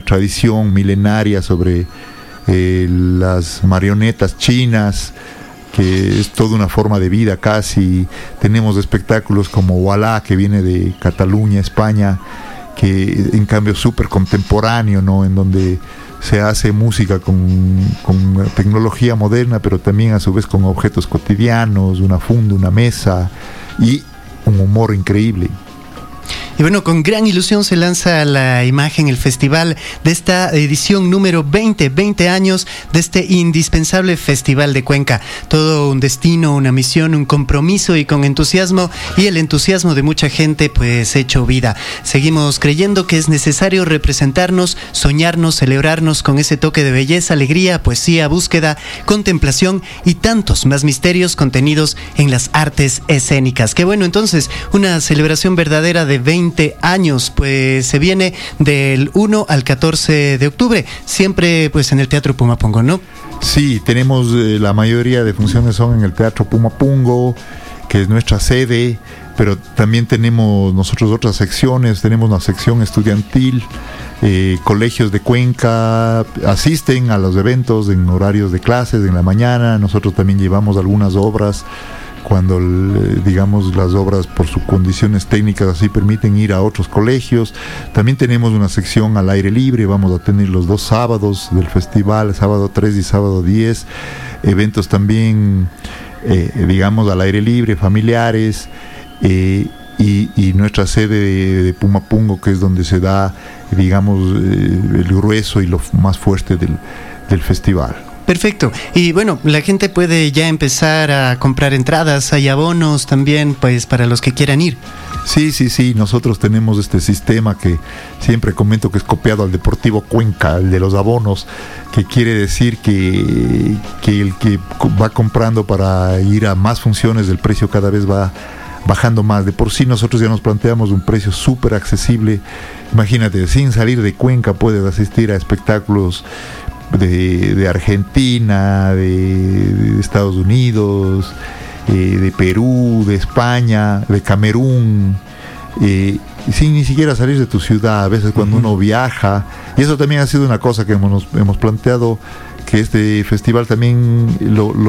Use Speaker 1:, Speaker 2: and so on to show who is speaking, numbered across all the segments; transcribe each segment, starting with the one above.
Speaker 1: tradición milenaria sobre las marionetas chinas, que es toda una forma de vida casi. Tenemos espectáculos como Walá, que viene de Cataluña, España, que en cambio es súper contemporáneo, ¿no? En donde se hace música con tecnología moderna, pero también a su vez con objetos cotidianos, una funda, una mesa y un humor increíble.
Speaker 2: Y bueno, con gran ilusión se lanza la imagen, el festival de esta edición número 20 años de este indispensable Festival de Cuenca. Todo un destino, una misión, un compromiso y con entusiasmo, y el entusiasmo de mucha gente pues hecho vida. Seguimos creyendo que es necesario representarnos, soñarnos, celebrarnos con ese toque de belleza, alegría, poesía, búsqueda, contemplación y tantos más misterios contenidos en las artes escénicas. Qué bueno, entonces, una celebración verdadera de 20 años, pues se viene del 1 al 14 de octubre, siempre pues en el Teatro Pumapungo, ¿no?
Speaker 1: Sí, tenemos la mayoría de funciones son en el Teatro Pumapungo, que es nuestra sede, pero también tenemos nosotros otras secciones. Tenemos una sección estudiantil, colegios de Cuenca asisten a los eventos en horarios de clases en la mañana. Nosotros también llevamos algunas obras cuando, digamos, las obras por sus condiciones técnicas así permiten ir a otros colegios. También tenemos una sección al aire libre. Vamos a tener los 2 sábados del festival, sábado 3 y sábado 10, eventos también, digamos, al aire libre, familiares, y nuestra sede de Pumapungo, que es donde se da, digamos, el grueso y lo más fuerte del festival.
Speaker 2: Perfecto. Y bueno, la gente puede ya empezar a comprar entradas, hay abonos también, pues para los que quieran ir.
Speaker 1: Sí, nosotros tenemos este sistema que siempre comento que es copiado al Deportivo Cuenca, el de los abonos, que quiere decir que el que va comprando para ir a más funciones, el precio cada vez va bajando más. De por sí nosotros ya nos planteamos un precio súper accesible. Imagínate, sin salir de Cuenca puedes asistir a espectáculos de Argentina, de Estados Unidos, de Perú, de España, de Camerún, sin ni siquiera salir de tu ciudad. A veces cuando uno viaja, y eso también ha sido una cosa que hemos planteado, que este festival también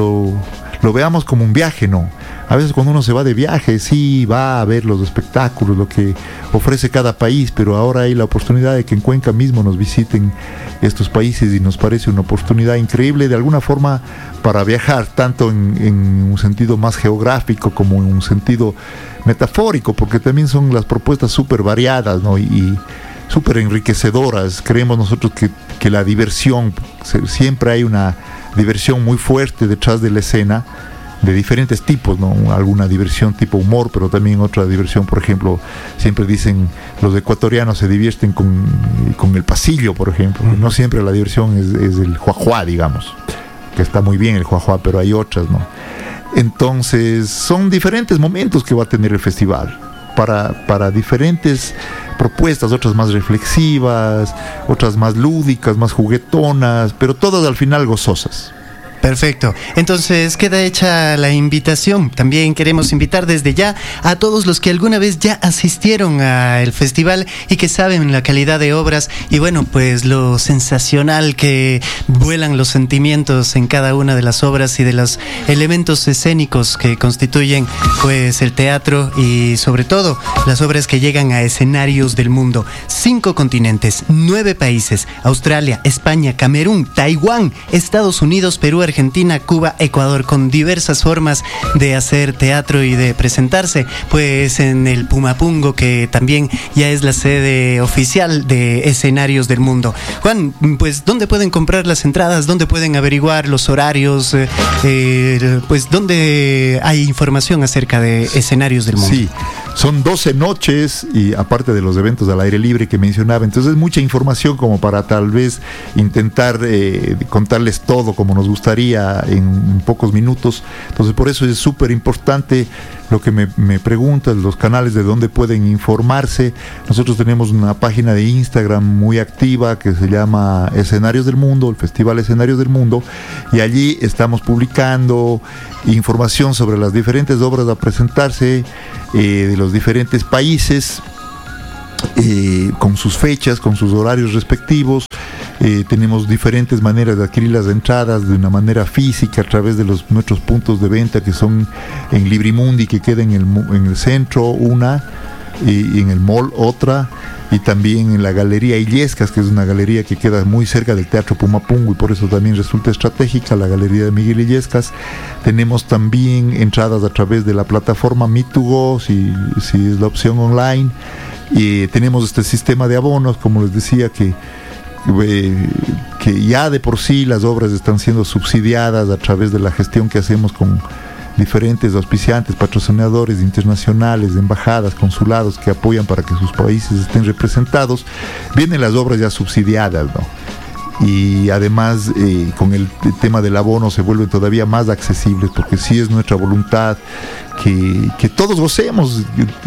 Speaker 1: lo veamos como un viaje, ¿no? A veces cuando uno se va de viaje, sí va a ver los espectáculos, lo que ofrece cada país, pero ahora hay la oportunidad de que en Cuenca mismo nos visiten estos países, y nos parece una oportunidad increíble de alguna forma para viajar, tanto en un sentido más geográfico como en un sentido metafórico, porque también son las propuestas súper variadas, ¿no? Y súper enriquecedoras. Creemos nosotros que la diversión, siempre hay una diversión muy fuerte detrás de la escena, de diferentes tipos, ¿no? Alguna diversión tipo humor, pero también otra diversión, por ejemplo, siempre dicen los ecuatorianos se divierten con el pasillo, por ejemplo. No siempre la diversión es el juajuá, digamos, que está muy bien el juajuá, pero hay otras, ¿no? Entonces son diferentes momentos que va a tener el festival para diferentes propuestas, otras más reflexivas, otras más lúdicas, más juguetonas, pero todas al final gozosas.
Speaker 2: Perfecto. Entonces queda hecha la invitación. También queremos invitar desde ya a todos los que alguna vez ya asistieron al festival y que saben la calidad de obras y bueno, pues lo sensacional que vuelan los sentimientos en cada una de las obras y de los elementos escénicos que constituyen pues el teatro y sobre todo las obras que llegan a escenarios del mundo. 5 continentes, 9 países: Australia, España, Camerún, Taiwán, Estados Unidos, Perú, Argentina, Cuba, Ecuador, con diversas formas de hacer teatro y de presentarse, pues en el Pumapungo, que también ya es la sede oficial de escenarios del mundo. Juan, pues ¿dónde pueden comprar las entradas? ¿Dónde pueden averiguar los horarios? Pues ¿dónde hay información acerca de escenarios del mundo?
Speaker 1: Sí, son 12 noches y aparte de los eventos al aire libre que mencionaba, entonces mucha información como para tal vez intentar contarles todo como nos gustaría en pocos minutos. Entonces por eso es súper importante lo que me preguntas, los canales de donde pueden informarse. Nosotros tenemos una página de Instagram muy activa que se llama Escenarios del Mundo, el Festival Escenarios del Mundo, y allí estamos publicando información sobre las diferentes obras a presentarse de los diferentes países. con sus fechas, con sus horarios respectivos. Tenemos diferentes maneras de adquirir las entradas de una manera física a través de nuestros puntos de venta, que son en Librimundi, que queda en el centro una, y en el mall otra, y también en la Galería Illescas, que es una galería que queda muy cerca del Teatro Pumapungo y por eso también resulta estratégica, la Galería de Miguel Illescas. Tenemos también entradas a través de la plataforma Me2Go, si es la opción online, y tenemos este sistema de abonos, como les decía, que ya de por sí las obras están siendo subsidiadas a través de la gestión que hacemos con diferentes auspiciantes, patrocinadores internacionales, embajadas, consulados que apoyan para que sus países estén representados. Vienen las obras ya subsidiadas, ¿no? Y además con el tema del abono se vuelven todavía más accesibles, porque sí es nuestra voluntad que todos gocemos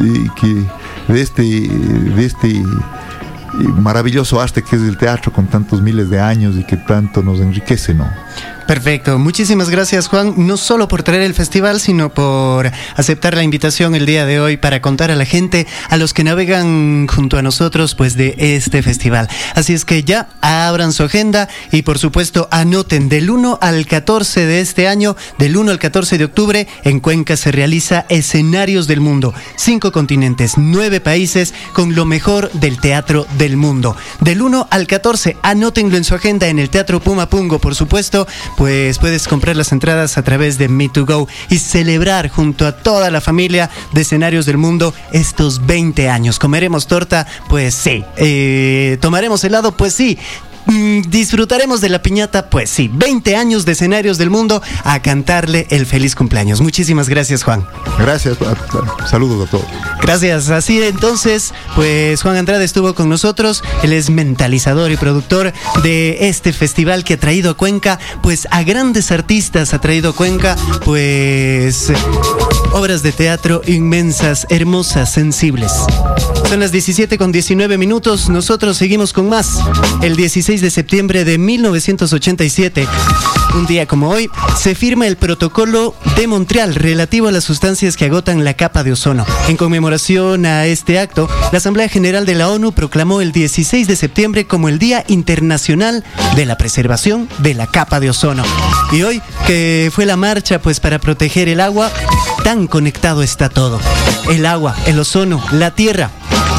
Speaker 1: de este maravilloso arte que es el teatro, con tantos miles de años y que tanto nos enriquece, ¿no?
Speaker 2: Perfecto, muchísimas gracias, Juan, no solo por traer el festival, sino por aceptar la invitación el día de hoy para contar a la gente, a los que navegan junto a nosotros, pues de este festival. Así es que ya abran su agenda y por supuesto anoten, del 1 al 14 de este año, del 1 al 14 de octubre, en Cuenca se realiza Escenarios del Mundo, 5 continentes, 9 países, con lo mejor del teatro del mundo. Del 1 al 14, anótenlo en su agenda en el Teatro Pumapungo, por supuesto. Pues puedes comprar las entradas a través de Me2Go y celebrar junto a toda la familia de Escenarios del Mundo estos 20 años. ¿Comeremos torta? Pues sí. ¿Tomaremos helado? Pues sí. ¿Disfrutaremos de la piñata? Pues sí. 20 años de Escenarios del Mundo, a cantarle el feliz cumpleaños. Muchísimas gracias, Juan.
Speaker 1: Gracias, saludos a todos.
Speaker 2: Gracias. Así entonces, pues Juan Andrade estuvo con nosotros. Él es mentalizador y productor de este festival que ha traído a Cuenca, pues a grandes artistas, ha traído a Cuenca, pues obras de teatro inmensas, hermosas, sensibles. Son las 17:19. Nosotros seguimos con más. El 16 de septiembre de 1987, un día como hoy, se firma el Protocolo de Montreal relativo a las sustancias que agotan la capa de ozono. En conmemoración a este acto, la Asamblea General de la ONU proclamó el 16 de septiembre como el Día Internacional de la Preservación de la Capa de Ozono. Y hoy, que fue la marcha pues para proteger el agua, tan conectado está todo. El agua, el ozono, la tierra.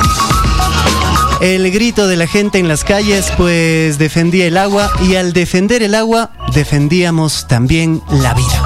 Speaker 2: El grito de la gente en las calles pues defendía el agua, y al defender el agua defendíamos también la vida.